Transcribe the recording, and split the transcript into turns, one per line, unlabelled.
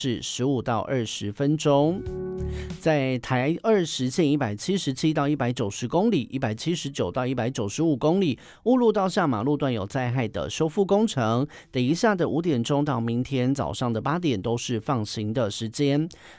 是15到20分钟。在台20线177到190公里，179到195公里，乌路到下马路段有灾害的修复工程。等一下的5点钟到明天早上的8点都是放行的时间。